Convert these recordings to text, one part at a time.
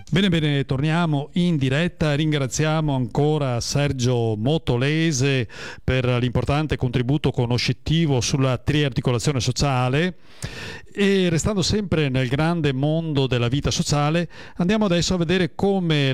Bene, bene, torniamo in diretta. Ringraziamo ancora Sergio Motolese per l'importante contributo conoscitivo sulla triarticolazione sociale. E restando sempre nel grande mondo della vita sociale, andiamo adesso a vedere come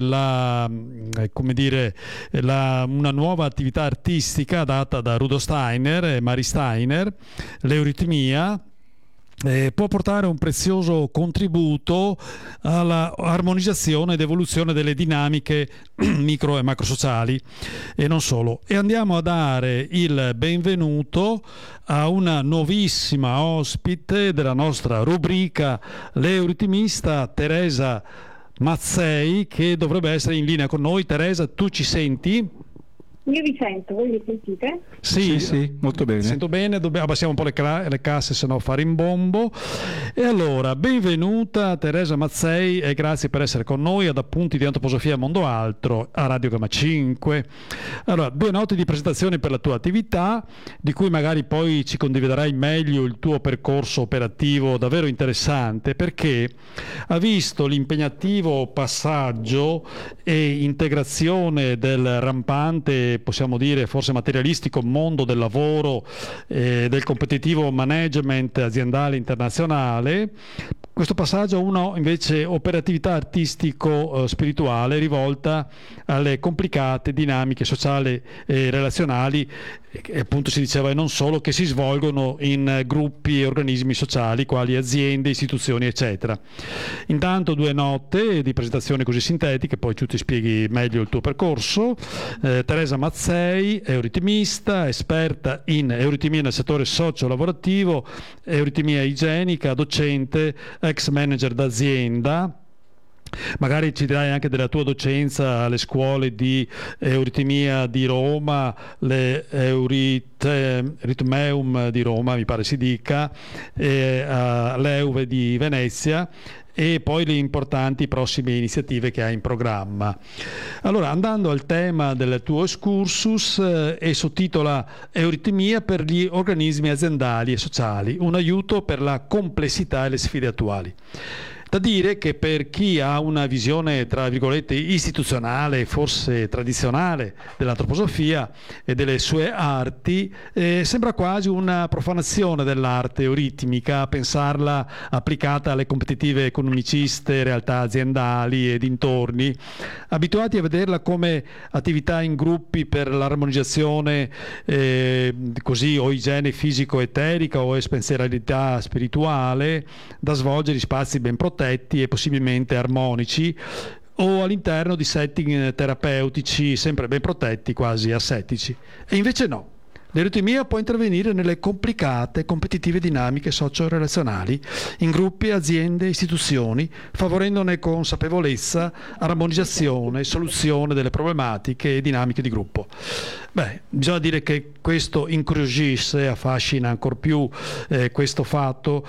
una nuova attività artistica data da Rudolf Steiner e Mary Steiner, l'euritmia, può portare un prezioso contributo alla armonizzazione ed evoluzione delle dinamiche micro e macrosociali e non solo. E andiamo a dare il benvenuto a una nuovissima ospite della nostra rubrica, l'euritmista Teresa Mazzei, che dovrebbe essere in linea con noi. Teresa, tu ci senti? Io vi sento, voi mi sentite? Sì, molto bene. Sento bene, abbassiamo un po' le casse, se no fa rimbombo. E allora, benvenuta Teresa Mazzei e grazie per essere con noi ad Appunti di Antroposofia Mondo Altro a Radio Gamma 5. Allora, 2 note di presentazione per la tua attività, di cui magari poi ci condividerai meglio il tuo percorso operativo davvero interessante, perché ha visto l'impegnativo passaggio e integrazione del rampante, possiamo dire forse materialistico, mondo del lavoro, del competitivo management aziendale internazionale. Questo passaggio a una invece operatività artistico-spirituale rivolta alle complicate dinamiche sociali e relazionali, e appunto si diceva e non solo, che si svolgono in gruppi e organismi sociali quali aziende, istituzioni eccetera. Intanto 2 note di presentazione così sintetiche, poi tu ti spieghi meglio il tuo percorso. Teresa Mazzei, euritmista, esperta in euritmia nel settore socio-lavorativo, euritmia igienica, docente, ex manager d'azienda. Magari ci dirai anche della tua docenza alle scuole di euritmia di Roma, le Euritmeum di Roma, mi pare si dica, e l'Euve di Venezia, e poi le importanti prossime iniziative che hai in programma. Allora, andando al tema del tuo excursus, e sottitola Euritmia per gli organismi aziendali e sociali, un aiuto per la complessità e le sfide attuali. Da dire che per chi ha una visione, tra virgolette, istituzionale, forse tradizionale, dell'antroposofia e delle sue arti, sembra quasi una profanazione dell'arte euritmica pensarla applicata alle competitive economiciste, realtà aziendali e dintorni, abituati a vederla come attività in gruppi per l'armonizzazione così o igiene fisico-eterica o spensieralità spirituale, da svolgere in spazi ben protetti e possibilmente armonici, o all'interno di setting terapeutici sempre ben protetti, quasi ascetici. E invece no. L'euritmia può intervenire nelle complicate, competitive dinamiche socio-relazionali in gruppi, aziende, istituzioni, favorendone consapevolezza, armonizzazione, soluzione delle problematiche e dinamiche di gruppo. Bisogna dire che questo incuriosisce, affascina ancor più questo fatto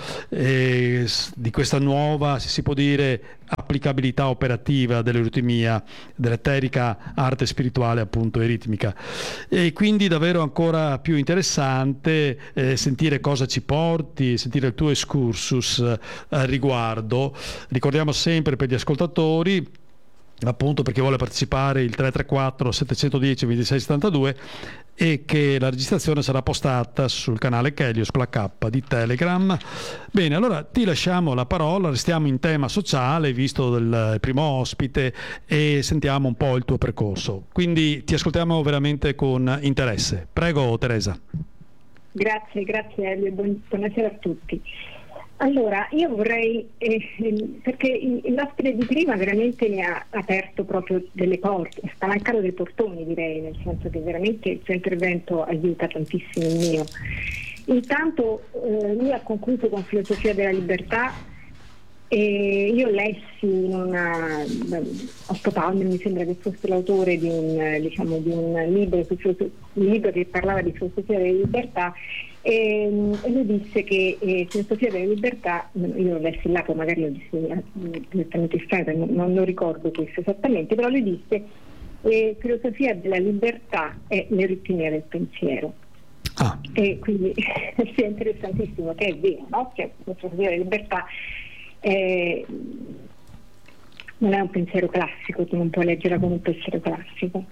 di questa nuova, se si può dire, applicabilità operativa dell'euritmia, dell'eterica arte spirituale appunto eritmica. E quindi davvero ancora più interessante sentire cosa ci porti, sentire il tuo excursus al riguardo. Ricordiamo sempre per gli ascoltatori, appunto per chi vuole partecipare, il 334 710 2672, e che la registrazione sarà postata sul canale Chelios con la K di Telegram. Bene, allora ti lasciamo la parola, restiamo in tema sociale visto del primo ospite e sentiamo un po' il tuo percorso, quindi ti ascoltiamo veramente con interesse. Prego Teresa. Grazie Elio, buonasera a tutti. Allora, io vorrei, perché l'ospite di prima veramente mi ha aperto proprio delle porte, ha spalancato dei portoni, direi, nel senso che veramente il suo intervento aiuta tantissimo il mio. Intanto lui ha concluso con Filosofia della libertà, e io lessi in Otto Palmer, mi sembra che fosse l'autore di un libro che parlava di filosofia della libertà, e lui disse che filosofia della libertà, io lo lessi là, poi magari lo dissi direttamente in strada, non lo ricordo questo esattamente, però lui disse filosofia della libertà è l'euritmia del pensiero. E quindi è interessantissimo, che è vero, no? Che la filosofia della libertà non è un pensiero classico, tu non puoi leggerla come un pensiero classico.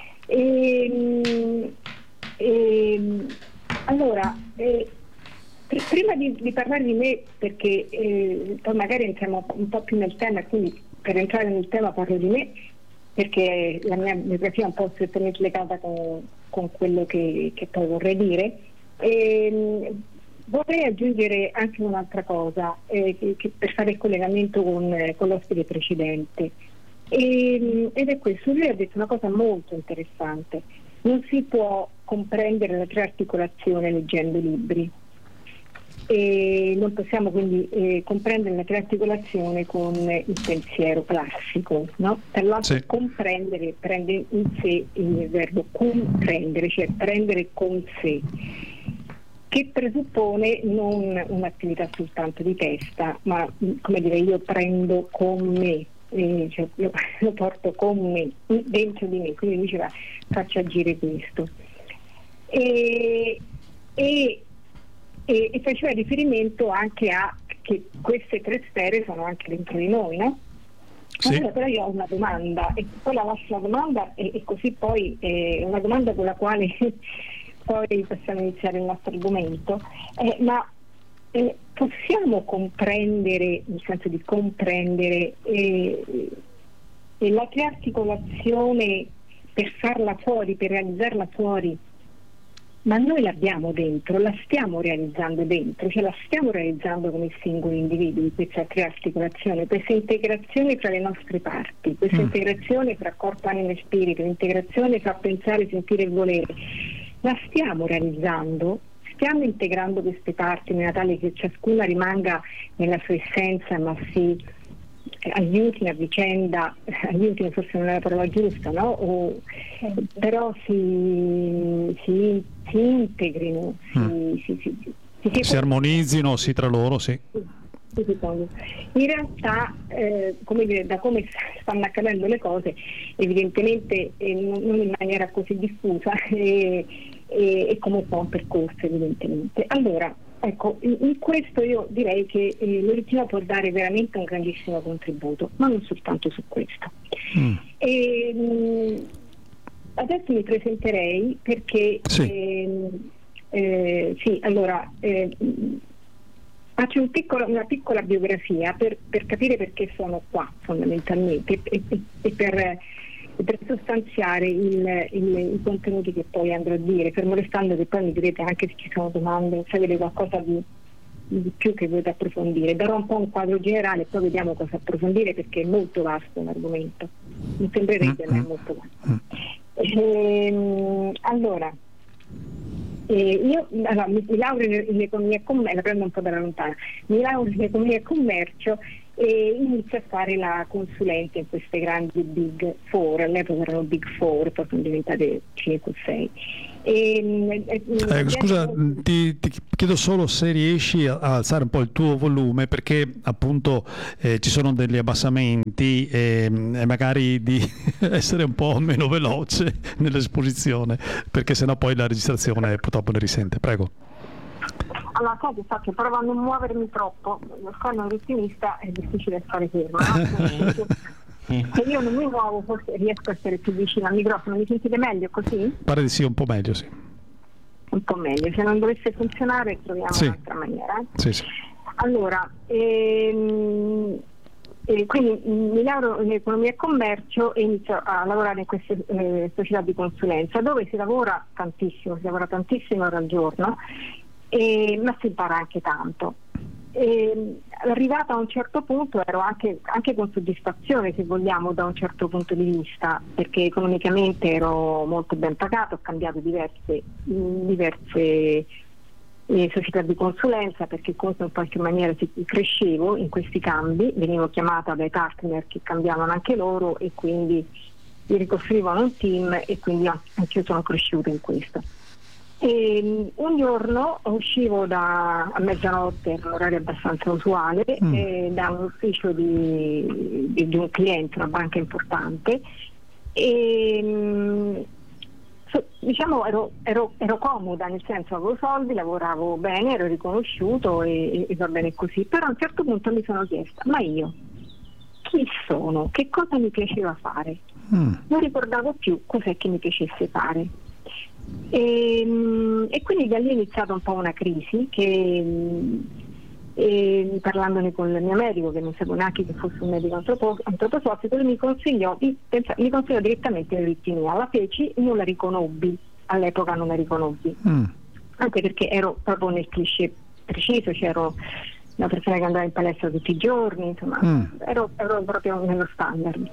Allora, prima di parlare di me, perché poi magari entriamo un po' più nel tema, quindi per entrare nel tema parlo di me, perché la mia biografia è un po' strettamente legata con quello che poi vorrei dire. Vorrei aggiungere anche un'altra cosa, che per fare il collegamento con l'ospite precedente, ed è questo. Lui ha detto una cosa molto interessante: non si può comprendere la triarticolazione leggendo libri, e non possiamo quindi comprendere la triarticolazione con il pensiero classico, no? Tra l'altro sì. Comprendere prende in sé il verbo comprendere, cioè prendere con sé, che presuppone non un'attività soltanto di testa, ma come dire, io prendo con me, cioè lo porto con me, dentro di me, quindi diceva faccio agire questo. E faceva riferimento anche a che queste tre sfere sono anche dentro di noi, no? Sì. Allora, però io ho una domanda, e poi la vostra domanda, e così poi è una domanda con la quale poi possiamo iniziare il nostro argomento, ma possiamo comprendere, nel senso di comprendere, la triarticolazione per farla fuori, per realizzarla fuori, ma noi l'abbiamo dentro, la stiamo realizzando dentro, cioè la stiamo realizzando come singoli individui, questa triarticolazione, questa integrazione tra le nostre parti, questa integrazione tra corpo, anima e spirito, integrazione tra pensare, sentire e volere. La stiamo realizzando, stiamo integrando queste parti in maniera tale che ciascuna rimanga nella sua essenza, ma si aiutino a vicenda, aiutino forse non è la parola giusta, no? Però si integrino, si armonizzino sì tra loro, sì. In realtà, come dire, da come stanno accadendo le cose, evidentemente non in maniera così diffusa, e come fa un percorso, evidentemente. Allora, ecco, in questo io direi che l'Orizzino può dare veramente un grandissimo contributo, ma non soltanto su questo. Adesso mi presenterei perché allora faccio una piccola biografia per capire perché sono qua fondamentalmente, e per sostanziare i contenuti che poi andrò a dire, fermo restando che poi mi direte anche se ci sono domande, se avete qualcosa di più che volete approfondire. Darò un po' un quadro generale e poi vediamo cosa approfondire, perché è molto vasto l'argomento, mi sembrerebbe, ma è molto vasto. Allora, io mi laureo in economia e commercio, la prendo un po' dalla lontana, mi laureo in economia e commercio e inizio a fare la consulente in queste grandi Big Four. All'epoca erano Big Four, poi sono diventate 5 o 6. Scusa, ti chiedo solo se riesci a alzare un po' il tuo volume, perché appunto ci sono degli abbassamenti, e magari di essere un po' meno veloce nell'esposizione, perché sennò poi la registrazione purtroppo ne risente. Prego. Allora, sai che provo a non muovermi troppo, essendo un ritmista è difficile stare ferma, no? Se io non mi muovo forse riesco a essere più vicino al microfono. Mi sentite meglio così? Pare di sì, un po' meglio, sì. Un po' meglio, se non dovesse funzionare troviamo un'altra maniera. Sì. Allora, quindi mi laureo in economia e commercio e inizio a lavorare in queste società di consulenza, dove si lavora tantissimo ore al giorno, ma si impara anche tanto. Arrivata a un certo punto ero anche con soddisfazione, se vogliamo, da un certo punto di vista, perché economicamente ero molto ben pagato, ho cambiato diverse società di consulenza, perché comunque in qualche maniera crescevo in questi cambi, venivo chiamata dai partner che cambiavano anche loro e quindi mi ricostruivano un team, e quindi anche io sono cresciuta in questo. E un giorno uscivo a mezzanotte, un orario abbastanza usuale, da un ufficio di un cliente, una banca importante, e diciamo ero comoda, nel senso avevo soldi, lavoravo bene, ero riconosciuto e va bene così. Però a un certo punto mi sono chiesta: ma io chi chi sono, che cosa mi piaceva fare. Non ricordavo più cos'è che mi piacesse fare. E quindi da lì è iniziata un po' una crisi e parlandone con il mio medico, che non sapevo neanche che fosse un medico antroposofico, lui mi consigliò direttamente l'eritmia. La feci e non la riconobbi, all'epoca non la riconobbi, anche perché ero proprio nel cliché preciso, c'ero una persona che andava in palestra tutti i giorni, insomma, ero proprio nello standard.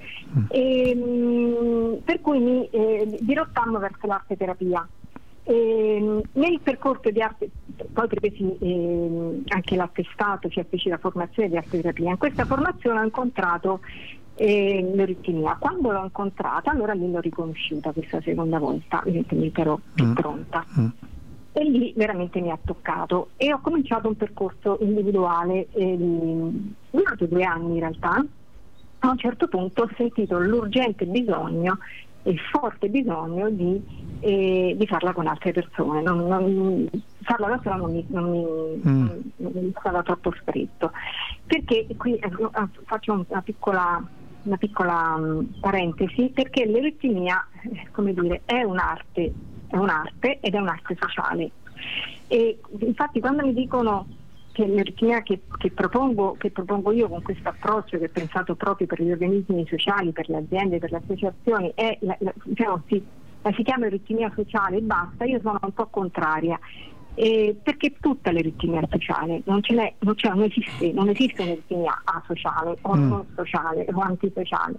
Per cui mi dirottammo verso l'arte terapia. Nel percorso di arte, poi presi anche l'attestato, cioè feci la formazione di arte terapia. In questa formazione ho incontrato l'eritmia. Quando l'ho incontrata, allora lì l'ho riconosciuta questa seconda volta, evidentemente ero più pronta. E lì veramente mi ha toccato e ho cominciato un percorso individuale durato 2 anni in realtà. A un certo punto ho sentito l'urgente bisogno, il forte bisogno di farla con altre persone. Farla da sola non mi stava troppo stretto, perché qui faccio una piccola parentesi, perché l'eritmia, come dire, è un'arte ed è un'arte sociale. E infatti quando mi dicono che l'eritmia che propongo io con questo approccio che è pensato proprio per gli organismi sociali, per le aziende, per le associazioni, la si chiama eritmia sociale e basta, io sono un po' contraria, perché tutta l'eritmia è sociale, non esiste un'eritmia asociale o non sociale o antisociale.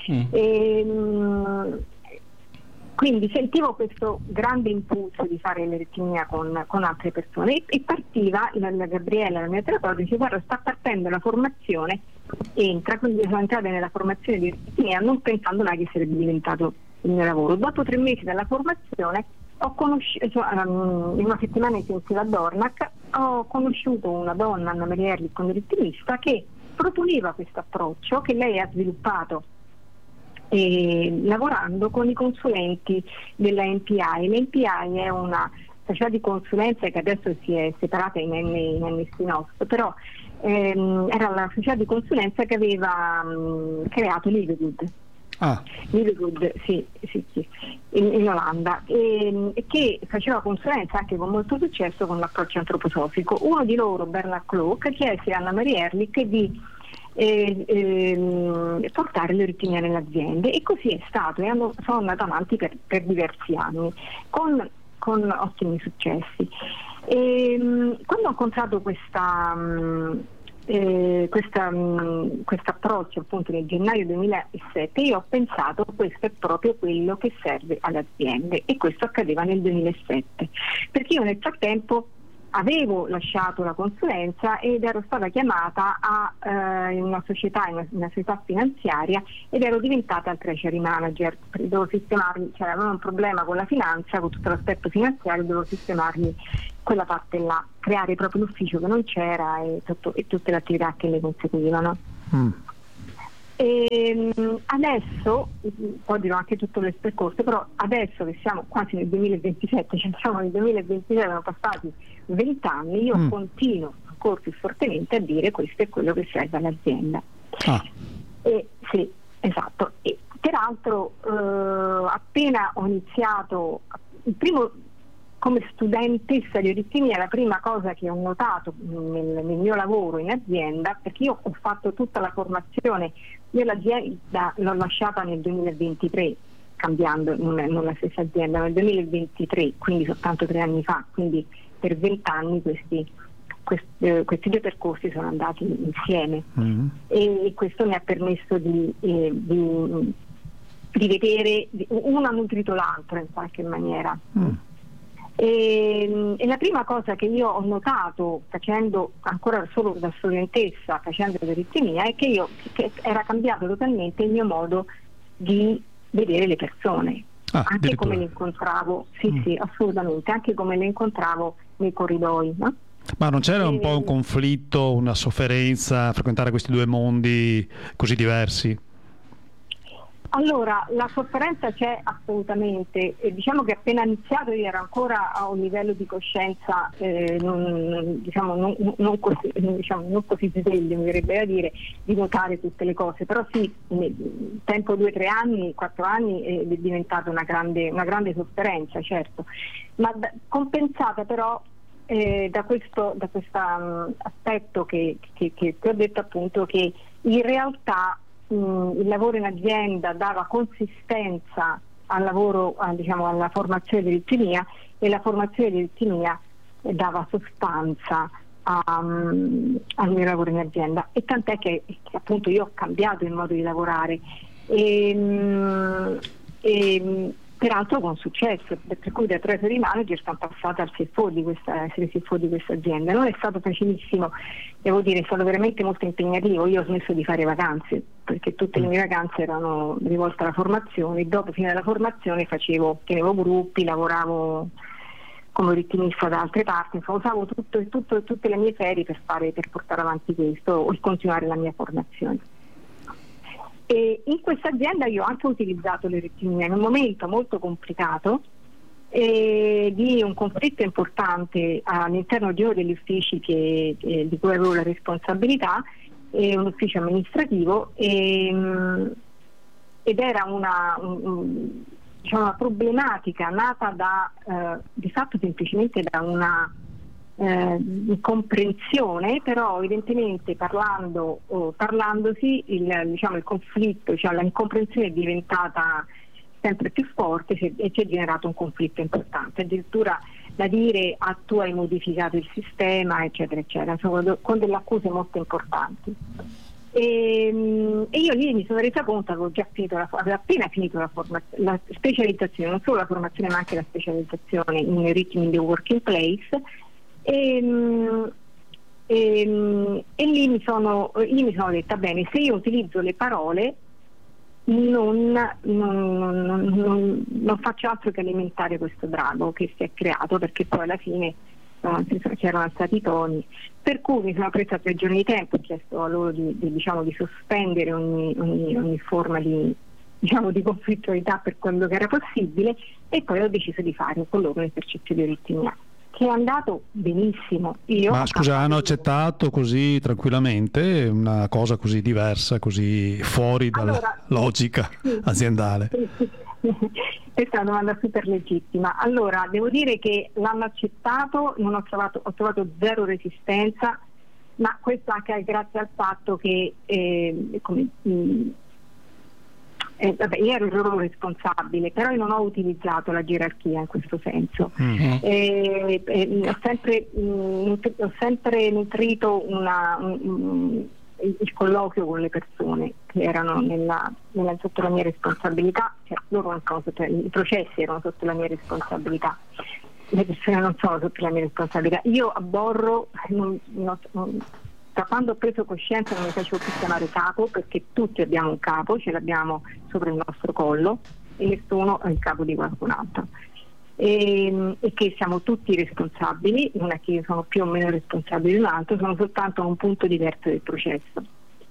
Quindi sentivo questo grande impulso di fare l'eritmia con altre persone e partiva la Gabriella, la mia terapeuta, dice: guarda, sta partendo la formazione, quindi sono entrata nella formazione di eritmia non pensando mai che sarebbe diventato il mio lavoro. Dopo 3 mesi dalla formazione ho conosciuto, in una settimana intensiva a Dornac, ho conosciuto una donna, Anna Maria Erlich, eritmista, che proponeva questo approccio che lei ha sviluppato lavorando con i consulenti della NPI. L'NPI è una società di consulenza che adesso si è separata in NSC Nostro, però era la società di consulenza che aveva creato Livegood. Livegood, sì, in Olanda, e che faceva consulenza anche con molto successo con l'approccio antroposofico. Uno di loro, Bernard Klook, chiese a Anna Maria Erlich di portare l'eritmia nelle aziende, e così è stato, e sono andata avanti per diversi anni con ottimi successi. Quando ho incontrato questo approccio appunto nel gennaio 2007, io ho pensato: questo è proprio quello che serve alle aziende, e questo accadeva nel 2007, perché io nel frattempo avevo lasciato la consulenza ed ero stata chiamata in una società finanziaria, ed ero diventata treasury manager. Dovevo sistemarmi, avevo un problema con la finanza, con tutto l'aspetto finanziario, dovevo sistemarmi quella parte là, creare proprio l'ufficio che non c'era e tutte le attività che ne conseguivano. Adesso, poi dirò anche tutto il percorso, però adesso che siamo quasi nel 2027, siamo nel 2027, sono passati 20 anni, io continuo ancora più fortemente a dire: questo è quello che serve all'azienda. Sì, esatto. E peraltro appena ho iniziato il primo come studentessa di eritmia, la prima cosa che ho notato nel mio lavoro in azienda, perché io ho fatto tutta la formazione dell'azienda, l'ho lasciata nel 2023, cambiando, non la stessa azienda, nel 2023, quindi soltanto 3 anni fa, quindi per 20 anni questi 2 percorsi sono andati insieme, e questo mi ha permesso di vedere, uno ha nutrito l'altro in qualche maniera. E la prima cosa che io ho notato, facendo ancora solo da studentessa, facendo l'eritmia, è che era cambiato totalmente il mio modo di vedere le persone, anche come le incontravo, sì, assolutamente, anche come le incontravo nei corridoi, no? Ma non c'era un po' un conflitto, una sofferenza a frequentare questi 2 mondi così diversi? Allora, la sofferenza c'è assolutamente, e diciamo che appena iniziato io ero ancora a un livello di coscienza non così sveglio, mi verrebbe da dire, di notare tutte le cose, però sì, nel tempo 2, 3 anni, 4 anni è diventata una grande sofferenza, certo, ma compensata però da questo aspetto che ti ho detto, appunto, che in realtà il lavoro in azienda dava consistenza al lavoro, alla formazione di ritmiia, e la formazione di ritmiia dava sostanza al mio lavoro in azienda, e tant'è che appunto io ho cambiato il modo di lavorare e peraltro con successo, per cui da treasury manager sono passata al CFO di questa azienda. Non è stato facilissimo, devo dire, è stato veramente molto impegnativo. Io ho smesso di fare vacanze perché tutte le mie vacanze erano rivolte alla formazione. Dopo, fine della formazione, tenevo gruppi, lavoravo come ritmista da altre parti, usavo tutte le mie ferie per portare avanti questo o continuare la mia formazione. E in questa azienda io ho anche utilizzato le ritmiie in un momento molto complicato di un conflitto importante all'interno di uno degli uffici di cui avevo la responsabilità, un ufficio amministrativo, ed era una problematica nata di fatto semplicemente da una comprensione, però evidentemente parlandosi il conflitto, l'incomprensione è diventata sempre più forte e si è generato un conflitto importante, addirittura da dire tu hai modificato il sistema, eccetera eccetera, insomma, con delle accuse molto importanti. E io lì mi sono resa conto, avevo appena finito la specializzazione, non solo la formazione ma anche la specializzazione in ritmi in the working place, e lì mi sono detta: bene, se io utilizzo le parole non faccio altro che alimentare questo drago che si è creato, perché poi alla fine c'erano stati i toni, per cui mi sono presa 3 giorni di tempo, ho chiesto a loro di sospendere ogni forma di conflittualità per quello che era possibile, e poi ho deciso di fare con loro l'esercizio di ritmia, che è andato benissimo. Ma scusa, hanno accettato così tranquillamente una cosa così diversa, così fuori dalla logica aziendale? Sì. Questa è una domanda super legittima. Allora, devo dire che l'hanno accettato, ho trovato zero resistenza, ma questo anche grazie al fatto che io ero il loro responsabile, però io non ho utilizzato la gerarchia in questo senso. Ho sempre nutrito il colloquio con le persone che erano sotto la mia responsabilità, loro non sono i processi erano sotto la mia responsabilità, le persone non sono sotto la mia responsabilità. Io abborro, da quando ho preso coscienza non mi facevo più chiamare capo, perché tutti abbiamo un capo, ce l'abbiamo sopra il nostro collo e nessuno è il capo di qualcun altro, e che siamo tutti responsabili, non è che io sono più o meno responsabile di un altro, sono soltanto a un punto diverso del processo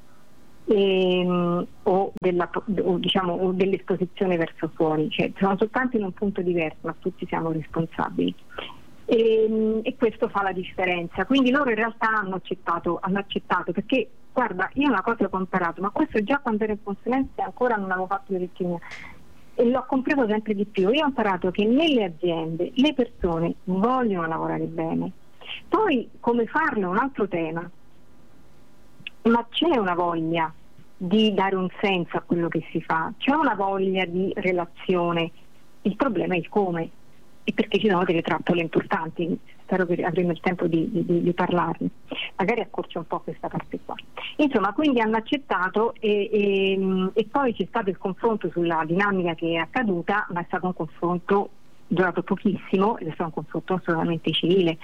o dell'esposizione verso fuori, sono soltanto in un punto diverso, ma tutti siamo responsabili. E questo fa la differenza. Quindi loro in realtà hanno accettato, perché guarda, io una cosa che ho imparato, ma questo già quando ero in consulenza ancora non avevo fatto le ritmiie, e l'ho compreso sempre di più. Io ho imparato che nelle aziende le persone vogliono lavorare bene, poi come farlo è un altro tema, ma c'è una voglia di dare un senso a quello che si fa, c'è una voglia di relazione, il problema è il come, e perché ci sono delle trappole importanti. Spero che avremo il tempo di parlarne, magari accorcio un po' questa parte qua. Insomma, quindi hanno accettato e poi c'è stato il confronto sulla dinamica che è accaduta, ma è stato un confronto durato pochissimo ed è stato un confronto assolutamente civile,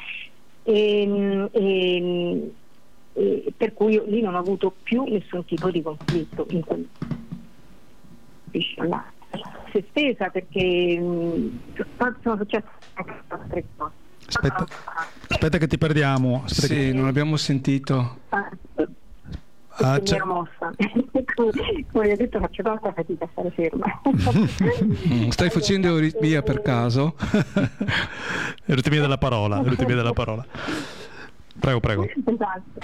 per cui io lì non ho avuto più nessun tipo di conflitto in quel là. Si è stesa perché sono successe anche altre cose. Aspetta che ti perdiamo. Non abbiamo sentito. mi ero mossa. Come vi ho detto, faccio tanta fatica a stare ferma. Stai facendo euritmia per caso? Euritmia della parola. Prego. Esatto.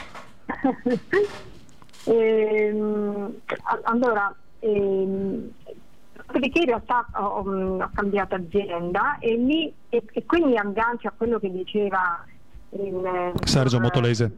Allora, perché in realtà ho cambiato azienda e quindi aggancio a quello che diceva Sergio Motolese.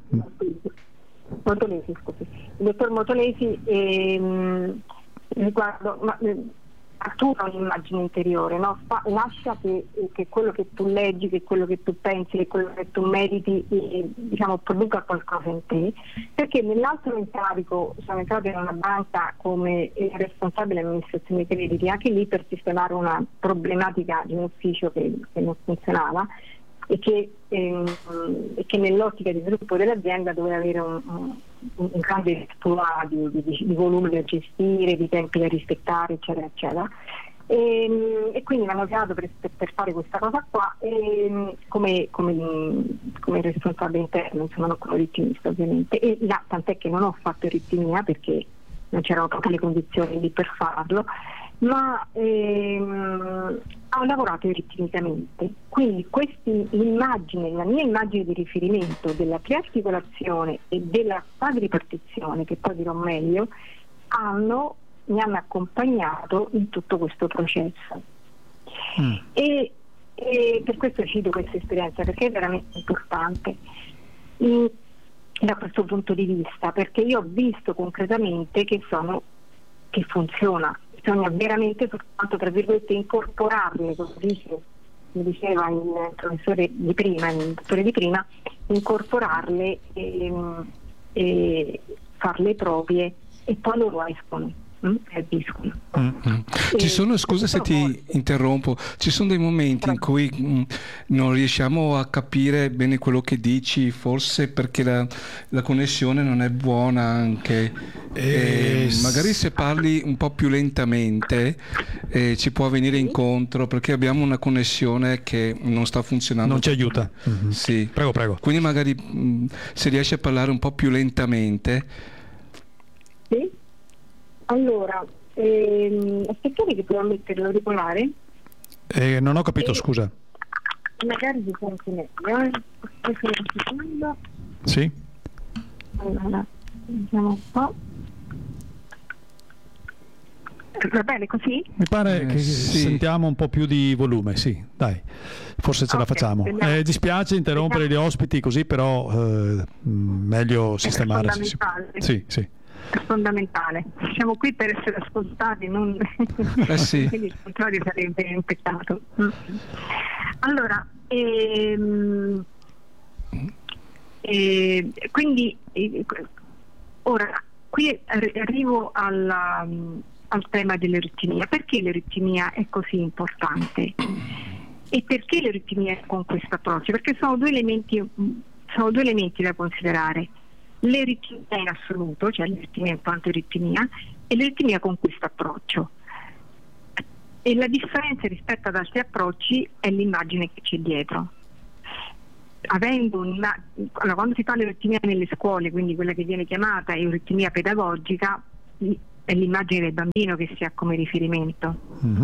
Scusi. Il dottor Motolesi riguardo attua un'immagine interiore, no? Lascia che quello che tu leggi, che quello che tu pensi, che quello che tu mediti diciamo produca qualcosa in te, perché nell'altro incarico sono entrata in una banca come responsabile amministrazione crediti, anche lì per sistemare una problematica di un ufficio che non funzionava e che nell'ottica di sviluppo dell'azienda doveva avere un grande exploit di volume da gestire, di tempi da rispettare, eccetera eccetera, e quindi mi hanno chiamato per fare questa cosa qua come responsabile interno, insomma non come ritmista ovviamente, e tant'è che non ho fatto ritmia perché non c'erano proprio le condizioni lì per farlo, ma ho lavorato ritmicamente, quindi la mia immagine di riferimento della triarticolazione e della quadripartizione, che poi dirò meglio, mi hanno accompagnato in tutto questo processo. E per questo cito questa esperienza, perché è veramente importante da questo punto di vista, perché io ho visto concretamente che funziona. Bisogna veramente soltanto, tra virgolette, incorporarle, così mi diceva il professore di prima, il dottore di prima, incorporarle e farle proprie, e poi loro escono e agiscono. Ci sono, scusa se ti interrompo, ci sono dei momenti in cui non riusciamo a capire bene quello che dici, forse perché la connessione non è buona anche, magari se parli un po' più lentamente ci può venire incontro, perché abbiamo una connessione che non sta funzionando, non ci aiuta. Sì. Prego. Quindi magari se riesci a parlare un po' più lentamente. Sì. Allora, aspettate che provo a mettere l'auricolare. Non ho capito, scusa. Magari si sente meglio. Aspetta un secondo. Sì. Allora, vediamo un po'. Va bene così? Mi pare che sentiamo un po' più di volume, sì, dai, forse ce la facciamo. Dispiace interrompere gli ospiti così, però meglio sistemare. È fondamentale. Sì. È fondamentale. Siamo qui per essere ascoltati, non Sì. quindi il contrario sarebbe un peccato. Allora, quindi ora qui arrivo al tema dell'eritmia. Perché l'eritmia è così importante? E perché l'eritmia con questo approccio? Perché sono due elementi da considerare: l'eritmia in assoluto, cioè l'eritmia in quanto eritmia, e l'eritmia con questo approccio. E la differenza rispetto ad altri approcci è l'immagine che c'è dietro. Allora, quando si fa l'eritmia nelle scuole, quindi quella che viene chiamata euritmia pedagogica, è l'immagine del bambino che si ha come riferimento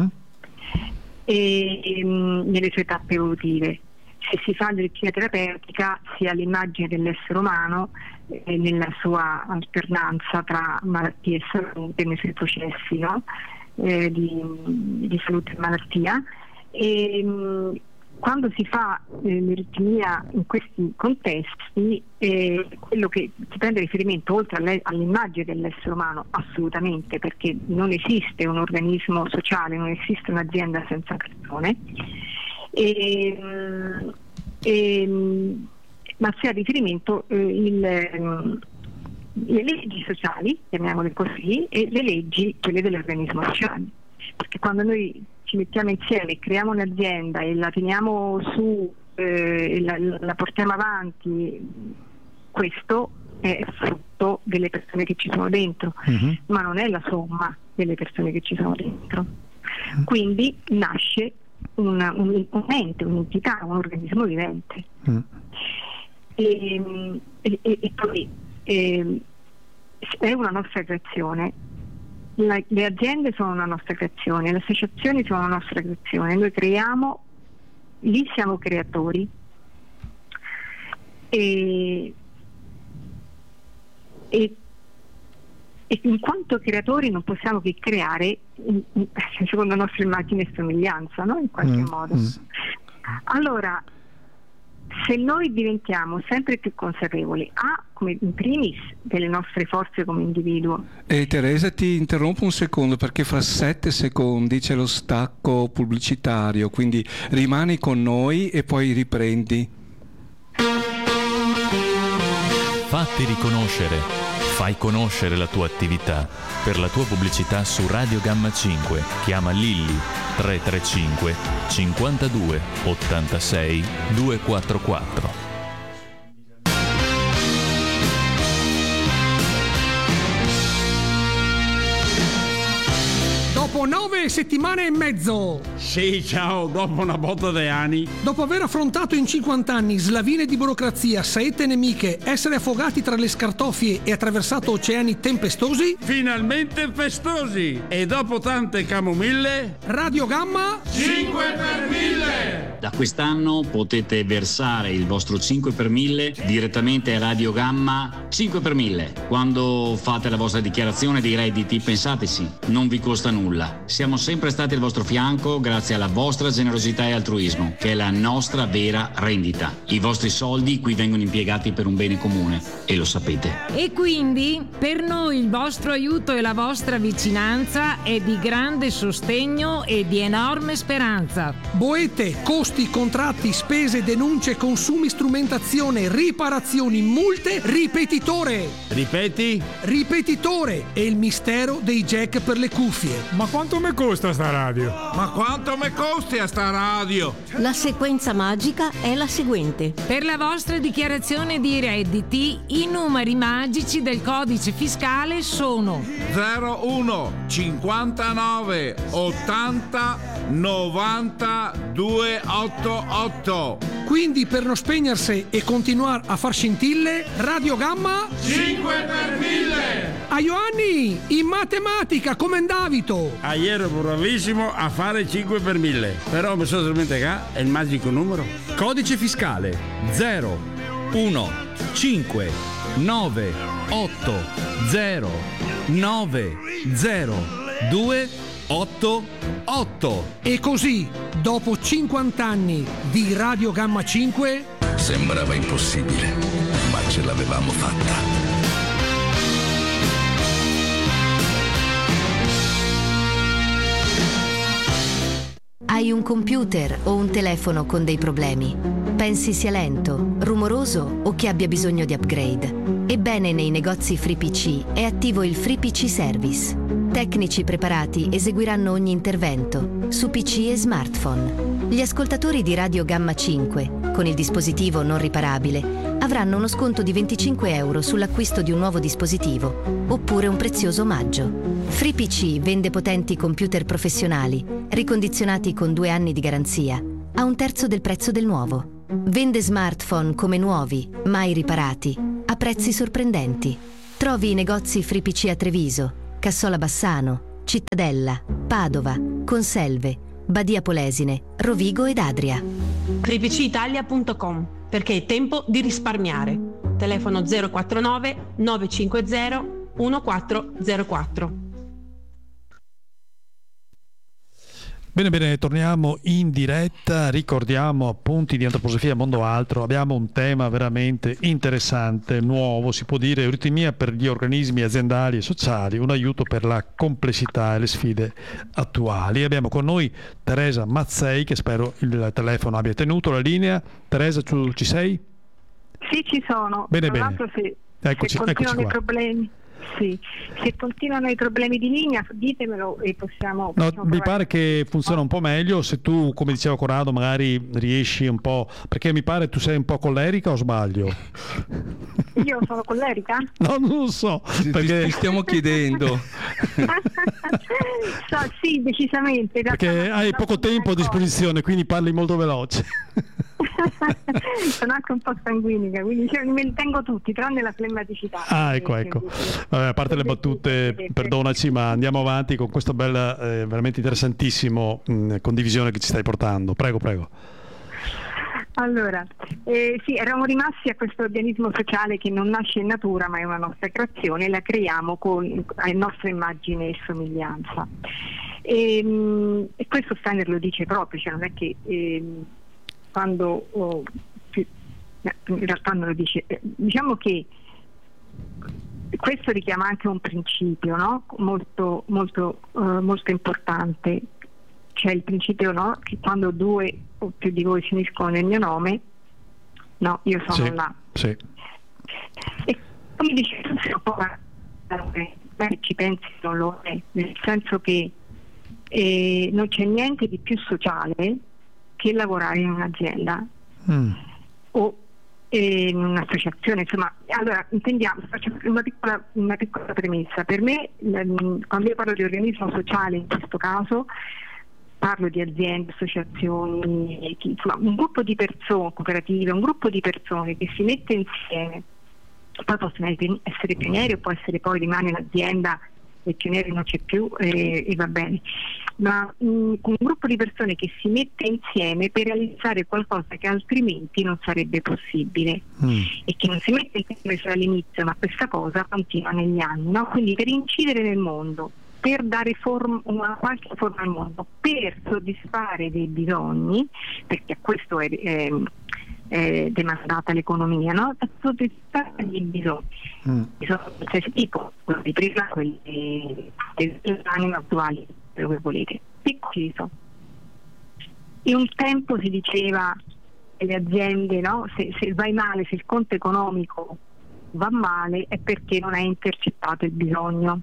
e nelle sue tappe evolutive. Se si fa l'eritmia terapeutica si ha l'immagine dell'essere umano nella sua alternanza tra malattia e salute, nei suoi processi, no? di salute e malattia. Quando si fa l'eritmia in questi contesti, quello che si prende riferimento oltre all'immagine dell'essere umano, assolutamente, perché non esiste un organismo sociale, non esiste un'azienda senza persone, ma si ha riferimento le leggi sociali, chiamiamole così, e le leggi, quelle dell'organismo sociale. Perché quando noi ci mettiamo insieme, creiamo un'azienda e la teniamo su, la portiamo avanti, questo è frutto delle persone che ci sono dentro, ma non è la somma delle persone che ci sono dentro. Quindi nasce un ente, un'entità, un organismo vivente. E poi è una nostra creazione. Le aziende sono una nostra creazione, le associazioni sono una nostra creazione, noi creiamo, lì siamo creatori e in quanto creatori non possiamo che creare secondo la nostra immagine e somiglianza, no? In qualche modo. Allora, se noi diventiamo sempre più consapevoli, come in primis delle nostre forze come individuo. Teresa, ti interrompo un secondo perché fra 7 secondi c'è lo stacco pubblicitario, quindi rimani con noi e poi riprendi. Fatti riconoscere, fai conoscere la tua attività. Per la tua pubblicità su Radio Gamma 5 chiama Lilli 335 52 86 244. Dopo 9 settimane e mezzo. Sì, ciao, dopo una botta di anni. Dopo aver affrontato in 50 anni slavine di burocrazia, saette nemiche, essere affogati tra le scartoffie e attraversato oceani tempestosi, Finalmente festosi. E dopo tante camomille, Radio Gamma 5 per 1000. Da quest'anno potete versare il vostro 5 per 1000 direttamente a Radio Gamma 5 per 1000. Quando fate la vostra dichiarazione dei redditi, pensateci, non vi costa nulla. Siamo sempre stati al vostro fianco grazie alla vostra generosità e altruismo, che è la nostra vera rendita. I vostri soldi qui vengono impiegati per un bene comune e lo sapete. E quindi per noi il vostro aiuto e la vostra vicinanza è di grande sostegno e di enorme speranza. boete, costi, contratti, spese, denunce, consumi, strumentazione, riparazioni, multe, ripetitore. Ripeti? Ripetitore è il mistero dei jack per le cuffie. Ma quanto mi costa sta radio? Ma quanto mi costi a sta radio? La sequenza magica è la seguente. Per la vostra dichiarazione di redditi, i numeri magici del codice fiscale sono 01 59 80 90 288. Quindi per non spegnersi e continuare a far scintille, Radio Gamma 5 per 1000. a Ioanni, in matematica come Davito. Ieri ero bravissimo a fare 5 per 1000. Però mi sono dimenticato è il magico numero. Codice fiscale 0 1 5 9 8 0 9 0 2 8 8. E così, dopo 50 anni di Radio Gamma 5, sembrava impossibile, ma ce l'avevamo fatta. Hai un computer o un telefono con dei problemi? Pensi sia lento, rumoroso o che abbia bisogno di upgrade? Ebbene, nei negozi FreePC è attivo il FreePC Service. Tecnici preparati eseguiranno ogni intervento su PC e smartphone. Gli ascoltatori di Radio Gamma 5, con il dispositivo non riparabile, avranno uno sconto di 25 euro sull'acquisto di un nuovo dispositivo, oppure un prezioso omaggio. FreePC vende potenti computer professionali, ricondizionati con 2 anni di garanzia, a 1/3 del prezzo del nuovo. Vende smartphone come nuovi, mai riparati, a prezzi sorprendenti. Trovi i negozi FreePC a Treviso, Cassola Bassano, Cittadella, Padova, Conselve, Badia Polesine, Rovigo ed Adria. FreePCItalia.com, perché è tempo di risparmiare. Telefono 049 950 1404. Bene, torniamo in diretta, ricordiamo appunti di Antroposofia Mondo Altro, abbiamo un tema veramente interessante, nuovo, si può dire, euritmia per gli organismi aziendali e sociali, un aiuto per la complessità e le sfide attuali. Abbiamo con noi Teresa Mazzei, che spero il telefono abbia tenuto la linea. Teresa, tu ci sei? Sì, ci sono. Bene. Se Eccoci continuano qua. i problemi. Sì, se continuano i problemi di linea ditemelo e possiamo Mi pare che funziona un po' meglio se tu, come diceva Corrado, magari riesci un po', perché mi pare tu sei un po' collerica o sbaglio? Io sono collerica? No, non lo so, perché ti stiamo chiedendo. Sì, decisamente. Perché hai poco tempo a disposizione, quindi parli molto veloce. Sono anche un po' sanguinica, quindi me li tengo tutti, tranne la flemmaticità. Ah, ecco. Vabbè, a parte le battute, perdonaci, ma andiamo avanti con questo bel, veramente interessantissimo condivisione che ci stai portando. Prego. Allora, sì, eravamo rimasti a questo organismo sociale che non nasce in natura, ma è una nostra creazione, la creiamo a nostra immagine e somiglianza. E questo Steiner lo dice proprio, cioè non è che quando in realtà non lo dice, diciamo che questo richiama anche un principio, no? molto importante. C'è il principio, no? Che quando 2 o più di voi si uniscono nel mio nome, no, io sono là. Sì. E come dice, un po' ci pensi, non lo è, nel senso che non c'è niente di più sociale che lavorare in un'azienda o in un'associazione, insomma. Allora, intendiamo, faccio una piccola premessa. Per me, quando io parlo di organismo sociale, in questo caso parlo di aziende, associazioni, insomma un gruppo di persone, cooperative, un gruppo di persone che si mette insieme. Poi possono essere pionieri o può essere poi rimane l'azienda e il pioniere non c'è più e va bene, ma un gruppo di persone che si mette insieme per realizzare qualcosa che altrimenti non sarebbe possibile e che non si mette insieme solo all'inizio, ma questa cosa continua negli anni, no? Quindi per incidere nel mondo, per dare una qualche forma al mondo, per soddisfare dei bisogni, perché a questo è demandata l'economia, no? Per soddisfare dei bisogni di qualsiasi tipo, quelli di prima, quelli dell'anima attuali, quello che volete, piccoli sono. In un tempo si diceva che le aziende, no? Se vai male, se il conto economico va male, è perché non hai intercettato il bisogno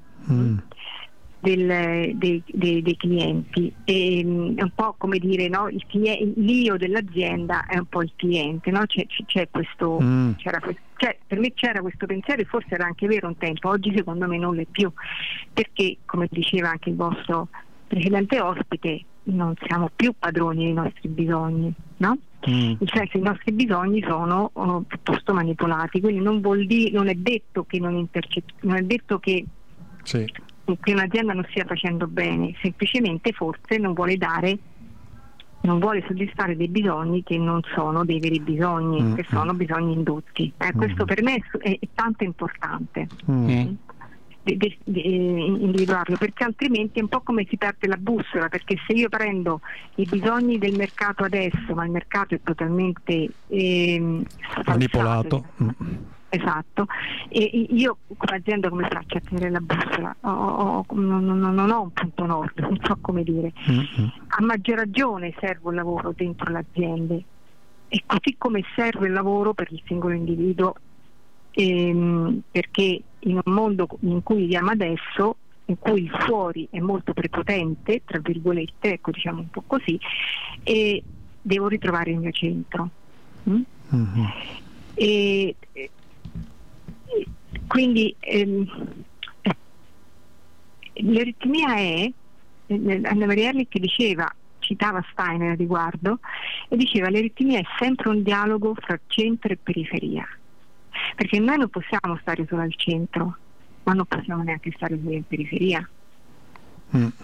dei clienti. E è un po' come dire, no? L'io dell'azienda è un po' il cliente, no? C'è questo, per me c'era questo pensiero, e forse era anche vero un tempo. Oggi secondo me non è più, perché come diceva anche il vostro precedente ospite, non siamo più padroni dei nostri bisogni, no? Nel senso, i nostri bisogni sono piuttosto manipolati, quindi non è detto che non è detto che un'azienda non stia facendo bene, semplicemente forse non vuole soddisfare dei bisogni che non sono dei veri bisogni, che sono bisogni indotti. Questo per me è tanto importante individuarlo, perché altrimenti è un po' come si perde la bussola, perché se io prendo i bisogni del mercato adesso, ma il mercato è totalmente manipolato. Esatto, e io come azienda come faccio a tenere la bussola? Non ho un punto nord, non so come dire. A maggior ragione serve un lavoro dentro le aziende, e così come serve il lavoro per il singolo individuo, perché in un mondo in cui viviamo adesso, in cui il fuori è molto prepotente, tra virgolette, ecco, diciamo un po' così, e devo ritrovare il mio centro. E quindi l'eritmia è, Anna Maria Ehrlich citava Steiner a riguardo, e diceva: l'eritmia è sempre un dialogo fra centro e periferia, perché noi non possiamo stare solo al centro, ma non possiamo neanche stare solo in periferia.